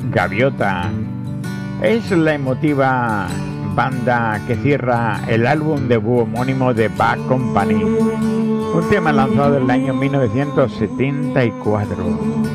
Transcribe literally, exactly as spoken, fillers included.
Gaviota es la emotiva banda que cierra el álbum debut homónimo de Bad Company, un tema lanzado en el año mil novecientos setenta y cuatro.